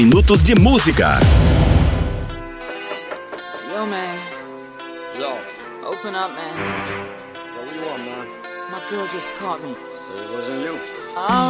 Minutos de música. Yo, man. Yo. Open up, man. Yo, what you want, man? My girl just caught me. So it wasn't you. Oh.